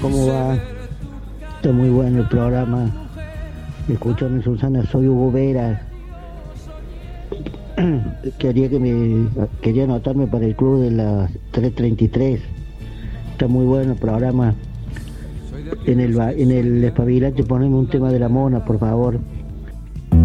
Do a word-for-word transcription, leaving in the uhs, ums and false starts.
¿Cómo va? Está muy bueno el programa. Escúchame, Susana, soy Hugo Vera. Quería que me quería anotarme para el club de las tres treinta y tres. Está muy bueno el programa. En el ba- en el espabilante poneme un tema de la mona, por favor.